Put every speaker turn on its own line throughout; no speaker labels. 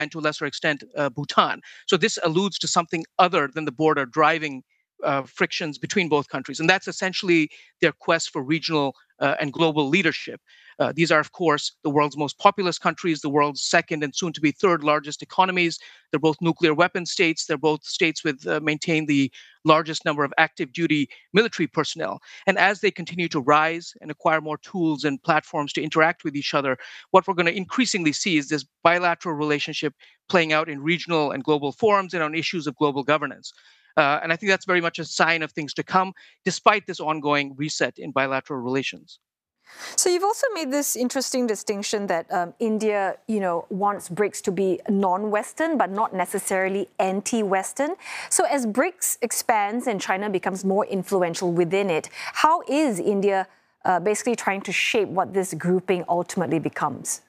and to a lesser extent, Bhutan. So this alludes to something other than the border driving frictions between both countries. And that's essentially their quest for regional and global leadership. These are, of course, the world's most populous countries, the world's second and soon to be third largest economies. They're both nuclear weapon states. They're both states with maintain the largest number of active duty military personnel. And as they continue to rise and acquire more tools and platforms to interact with each other, what we're going to increasingly see is this bilateral relationship playing out in regional and global forums and on issues of global governance. And I think that's very much a sign of things to come, despite this ongoing reset in bilateral relations.
So you've also made this interesting distinction that India, wants BRICS to be non-Western, but not necessarily anti-Western. So as BRICS expands and China becomes more influential within it, how is India basically trying to shape what this grouping ultimately becomes?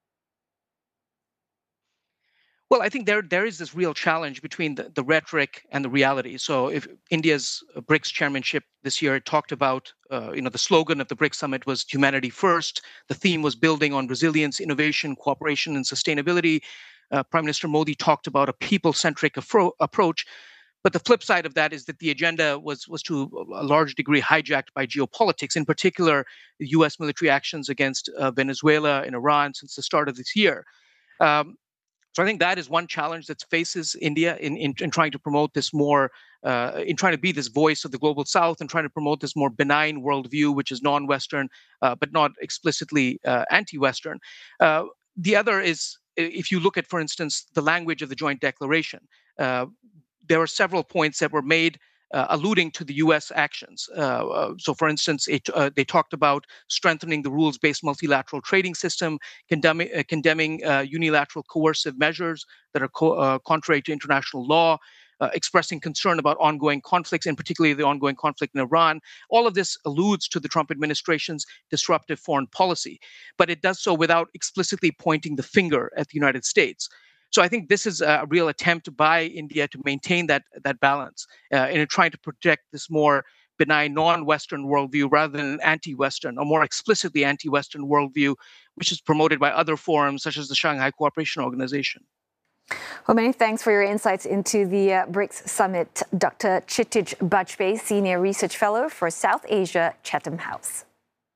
Well, I think there is this real challenge between the rhetoric and the reality. So if India's BRICS chairmanship this year talked about, the slogan of the BRICS summit was humanity first. The theme was building on resilience, innovation, cooperation, and sustainability. Prime Minister Modi talked about a people-centric approach. But the flip side of that is that the agenda was to a large degree hijacked by geopolitics, in particular, the U.S. military actions against Venezuela and Iran since the start of this year. So I think that is one challenge that faces India in trying to promote this more, in trying to be this voice of the global South and trying to promote this more benign worldview, which is non-Western, but not explicitly anti-Western. The other is, if you look at, for instance, the language of the joint declaration, there are several points that were made alluding to the U.S. actions. So, for instance, they talked about strengthening the rules-based multilateral trading system, condemning unilateral coercive measures that are contrary to international law, expressing concern about ongoing conflicts, and particularly the ongoing conflict in Iran. All of this alludes to the Trump administration's disruptive foreign policy, but it does so without explicitly pointing the finger at the United States. So I think this is a real attempt by India to maintain that balance in trying to project this more benign non-Western worldview rather than an anti-Western, or more explicitly anti-Western worldview, which is promoted by other forums such as the Shanghai Cooperation Organization.
Well, many thanks for your insights into the BRICS Summit, Dr. Kshitij Bajpai, Senior Research Fellow for South Asia, Chatham House.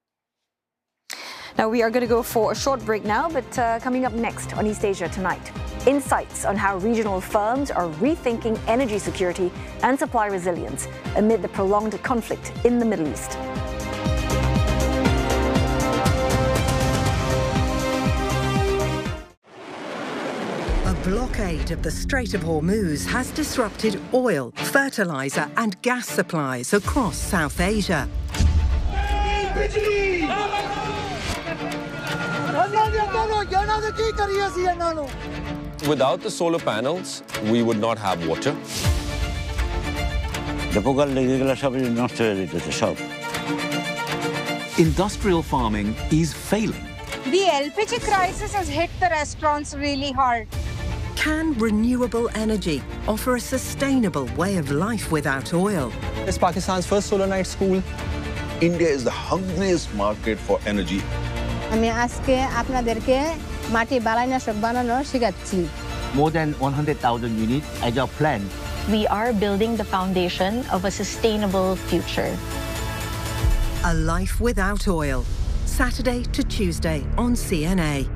Now, we are going to go for a short break now, but coming up next on East Asia Tonight, insights on how regional firms are rethinking energy security and supply resilience amid the prolonged conflict in the Middle East.
A blockade of the Strait of Hormuz has disrupted oil, fertilizer and gas supplies across South Asia.
Without the solar panels, we would not have water.
Industrial farming is failing.
The LPG crisis has hit the restaurants really hard.
Can renewable energy offer a sustainable way of life without oil?
It's Pakistan's first solar night school.
India is the hungriest market for energy.
More than 100,000 units as our plan.
We are building the foundation of a sustainable future.
A life without oil. Saturday to Tuesday on CNA.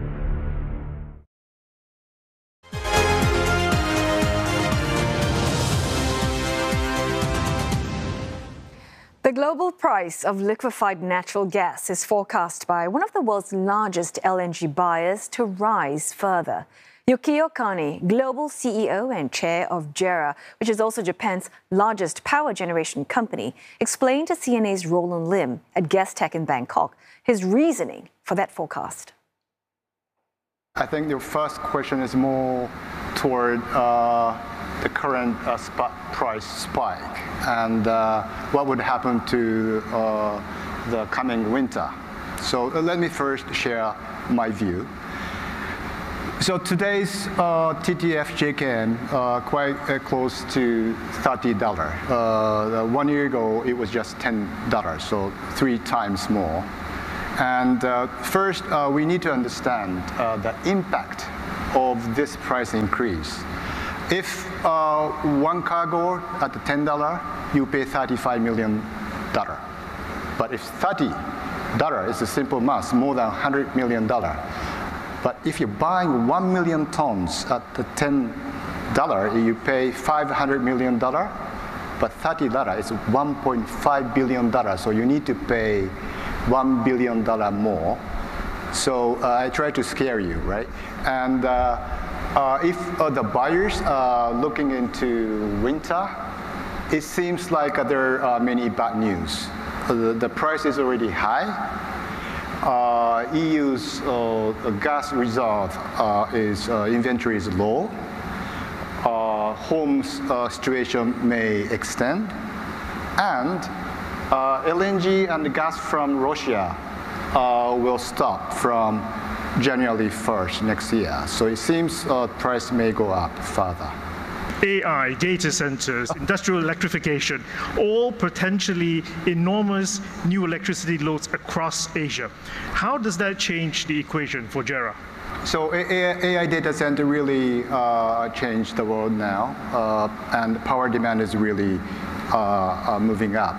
The global price of liquefied natural gas is forecast by one of the world's largest LNG buyers to rise further. Yukio Kani, global CEO and chair of JERA, which is also Japan's largest power generation company, explained to CNA's Roland Lim at Gastech in Bangkok his reasoning for that forecast.
I think the first question is more toward the current spot price spike and what would happen to the coming winter. So let me first share my view. So today's TTF JKM quite close to $30. 1 year ago, it was just $10, so 3 times more. And first, we need to understand the impact of this price increase. If one cargo at $10, you pay $35 million. But if $30 is a simple math, more than $100 million. But if you're buying 1 million tons at the $10, you pay $500 million. But $30 is $1.5 billion. So you need to pay $1 billion more. So I try to scare you, right? And if the buyers are looking into winter, it seems like there are many bad news. The price is already high. EU's gas reserve inventory is low. Home's situation may extend. And LNG and gas from Russia will stop from January 1st next year. So it seems price may go up further.
AI, data centers, industrial electrification, all potentially enormous new electricity loads across Asia. How does that change the equation for JERA?
So AI data center really changed the world now, and power demand is really moving up.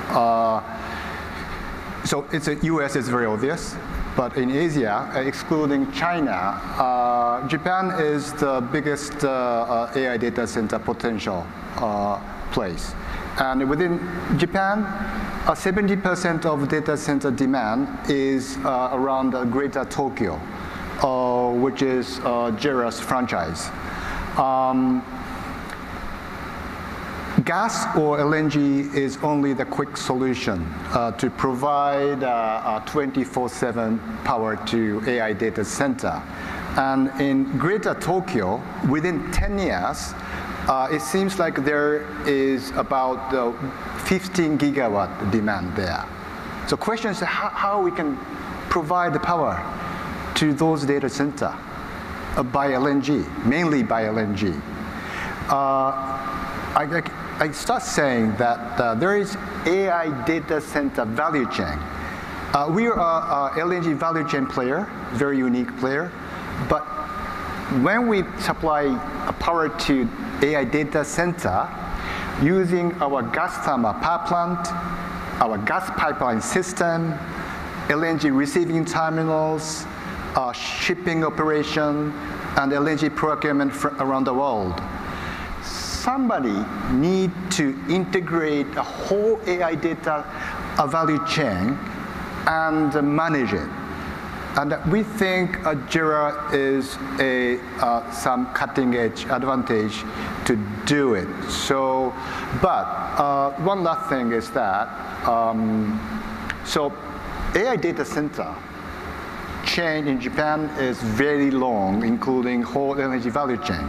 So US is very obvious. But in Asia, excluding China, Japan is the biggest AI data center potential place. And within Japan, 70% of data center demand is around Greater Tokyo, which is JERA's franchise. Gas or LNG is only the quick solution to provide 24/7 power to AI data center. And in Greater Tokyo, within 10 years, it seems like there is about 15 gigawatt demand there. So the question is how we can provide the power to those data centers by LNG, mainly by LNG. I start saying that there is AI data center value chain. We are an LNG value chain player, very unique player. But when we supply power to AI data center, using our gas thermal power plant, our gas pipeline system, LNG receiving terminals, shipping operation, and LNG procurement around the world, somebody need to integrate a whole AI data value chain and manage it. And we think JERA is some cutting-edge advantage to do it. So, but one last thing is that, so AI data center chain in Japan is very long, including whole energy value chain.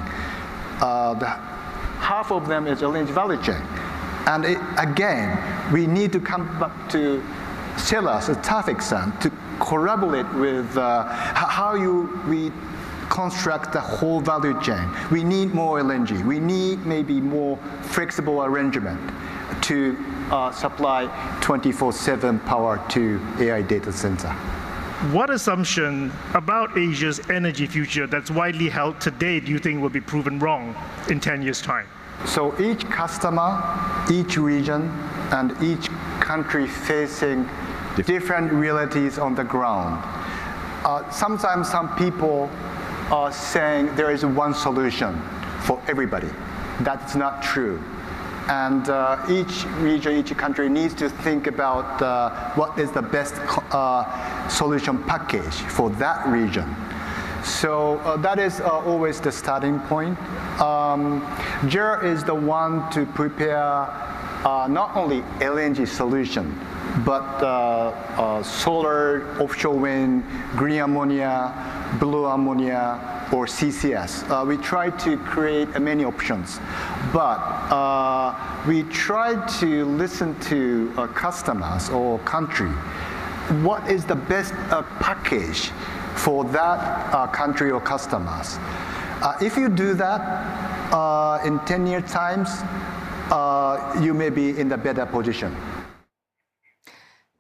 Half of them is LNG value chain. And again, we need to come back to Ceres, a tough extent, to corroborate with how we construct the whole value chain. We need more LNG. We need maybe more flexible arrangement to supply 24/7 power to AI data center.
What assumption about Asia's energy future that's widely held today do you think will be proven wrong in 10 years' time?
So each customer, each region, and each country facing different realities on the ground. Sometimes some people are saying there is one solution for everybody. That's not true. And each region, each country needs to think about what is the best solution package for that region. So that is always the starting point. JERA is the one to prepare not only LNG solution, but solar, offshore wind, green ammonia, blue ammonia, or CCS. We try to create many options, but we try to listen to customers or country. What is the best package for that country or customers? If you do that in 10 years times, you may be in the better position.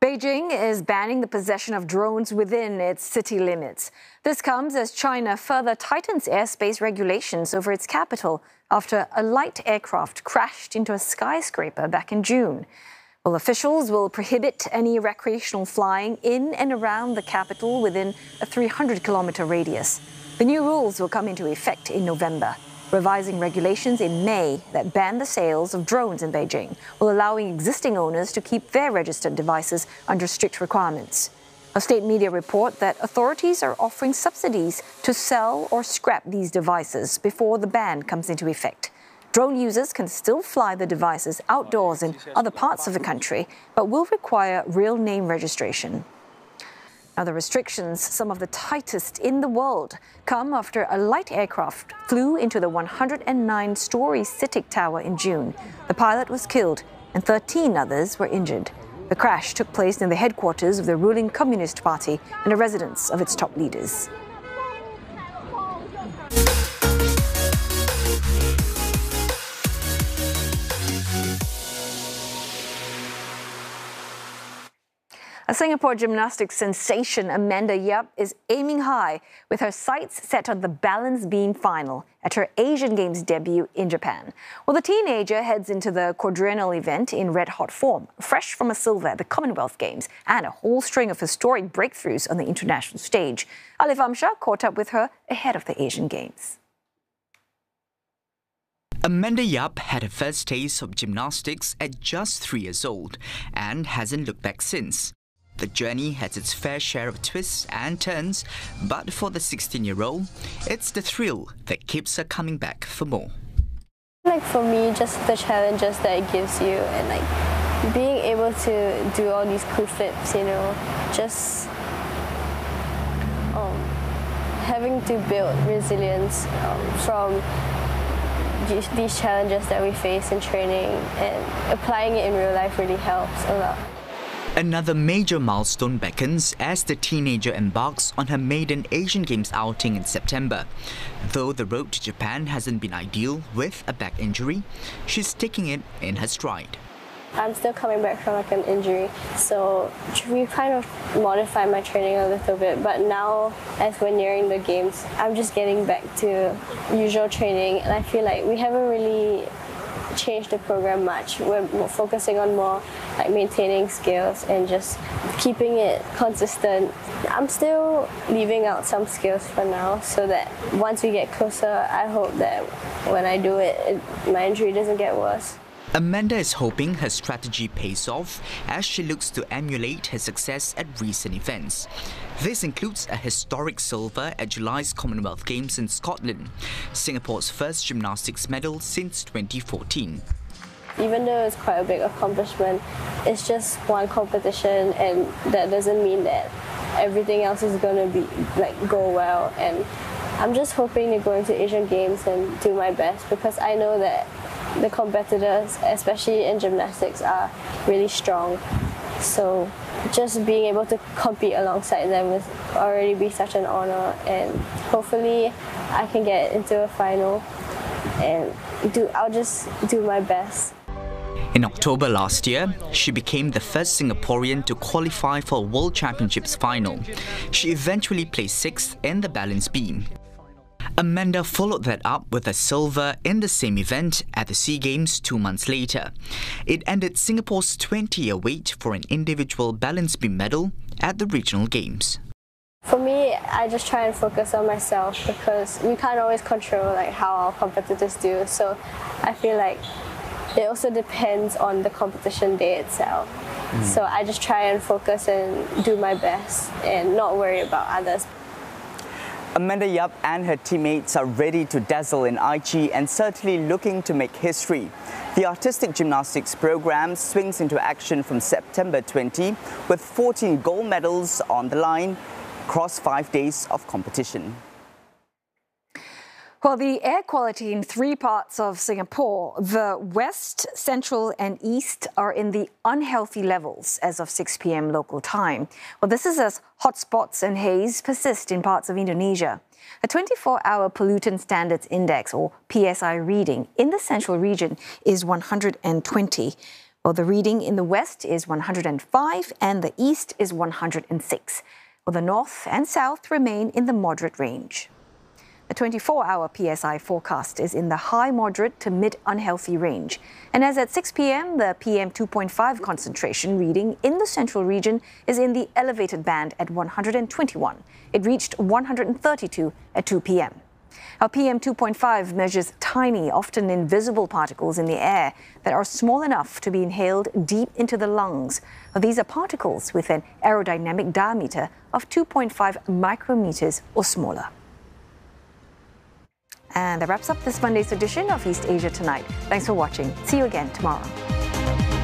Beijing is banning the possession of drones within its city limits. This comes as China further tightens airspace regulations over its capital after a light aircraft crashed into a skyscraper back in June. Well, officials will prohibit any recreational flying in and around the capital within a 300-kilometer radius. The new rules will come into effect in November, revising regulations in May that ban the sales of drones in Beijing, while allowing existing owners to keep their registered devices under strict requirements. A state media report that authorities are offering subsidies to sell or scrap these devices before the ban comes into effect. Drone users can still fly the devices outdoors in other parts of the country, but will require real name registration. Now, the restrictions, some of the tightest in the world, come after a light aircraft flew into the 109-story CITIC Tower in June. The pilot was killed and 13 others were injured. The crash took place in the headquarters of the ruling Communist Party and a residence of its top leaders. A Singapore gymnastics sensation, Amanda Yap, is aiming high with her sights set on the balance beam final at her Asian Games debut in Japan. Well, the teenager heads into the quadrennial event in red-hot form, fresh from a silver at the Commonwealth Games and a whole string of historic breakthroughs on the international stage. Alif Amshar caught up with her ahead of the Asian Games.
Amanda Yap had her first taste of gymnastics at just 3 years old and hasn't looked back since. The journey has its fair share of twists and turns, but for the 16-year-old, it's the thrill that keeps her coming back for more.
Like for me, just the challenges that it gives you and like being able to do all these cool flips, you know, just having to build resilience from these challenges that we face in training, and applying it in real life really helps a lot.
Another major milestone beckons as the teenager embarks on her maiden Asian Games outing in September. Though the road to Japan hasn't been ideal with a back injury, she's taking it in her stride.
I'm still coming back from like an injury, so we kind of modified my training a little bit, but now as we're nearing the games, I'm just getting back to usual training, and I feel like we haven't really changed the program much. We're focusing on more like maintaining skills and just keeping it consistent. I'm still leaving out some skills for now so that once we get closer, I hope that when I do it, my injury doesn't get worse.
Amanda is hoping her strategy pays off as she looks to emulate her success at recent events. This includes a historic silver at July's Commonwealth Games in Scotland, Singapore's first gymnastics medal since 2014.
Even though it's quite a big accomplishment, it's just one competition, and that doesn't mean that everything else is going to be go well. And I'm just hoping to go into Asian Games and do my best, because I know that the competitors, especially in gymnastics, are really strong. So just being able to compete alongside them will already be such an honor, and hopefully I can get into a final and I'll just do my best.
In October last year, she became the first Singaporean to qualify for a World Championships final. She eventually placed 6th in the balance beam. Amanda followed that up with a silver in the same event at the SEA Games 2 months later. It ended Singapore's 20-year wait for an individual balance beam medal at the regional games.
For me, I just try and focus on myself, because we can't always control how our competitors do. So I feel like it also depends on the competition day itself. So I just try and focus and do my best and not worry about others.
Amanda Yap and her teammates are ready to dazzle in Aichi and certainly looking to make history. The artistic gymnastics program swings into action from September 20 with 14 gold medals on the line across 5 days of competition.
Well, the air quality in 3 parts of Singapore, the west, central and east, are in the unhealthy levels as of 6 p.m. local time. Well, this is as hotspots and haze persist in parts of Indonesia. A 24-hour pollutant standards index, or PSI, reading in the central region is 120, Well, the reading in the west is 105 and the east is 106. Well, the north and south remain in the moderate range. The 24-hour PSI forecast is in the high moderate to mid unhealthy range. And as at 6 p.m., the PM 2.5 concentration reading in the central region is in the elevated band at 121. It reached 132 at 2 p.m. Our PM 2.5 measures tiny, often invisible particles in the air that are small enough to be inhaled deep into the lungs. These are particles with an aerodynamic diameter of 2.5 micrometers or smaller. And that wraps up this Monday's edition of East Asia Tonight. Thanks for watching. See you again tomorrow.